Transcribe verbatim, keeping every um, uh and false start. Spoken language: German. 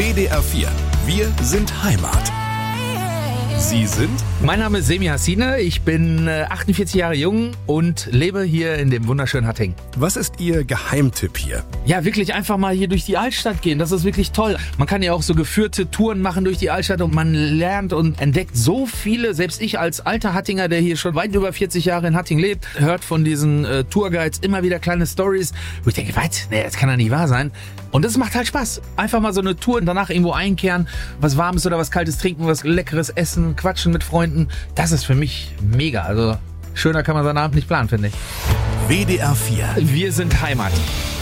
W D R vier. Wir sind Heimat. Sie sind? Mein Name ist Semi Hassine, ich bin achtundvierzig Jahre jung und lebe hier in dem wunderschönen Hattingen. Was ist Ihr Geheimtipp hier? Ja, wirklich einfach mal hier durch die Altstadt gehen, das ist wirklich toll. Man kann ja auch so geführte Touren machen durch die Altstadt und man lernt und entdeckt so viele, selbst ich als alter Hattinger, der hier schon weit über vierzig Jahre in Hattingen lebt, hört von diesen äh, Tourguides immer wieder kleine Stories, wo ich denke, was? Nee, das kann doch nicht wahr sein. Und das macht halt Spaß. Einfach mal so eine Tour und danach irgendwo einkehren, was Warmes oder was Kaltes trinken, was Leckeres essen, quatschen mit Freunden. Das ist für mich mega. Also schöner kann man seinen Abend nicht planen, finde ich. W D R vier. Wir sind Heimat.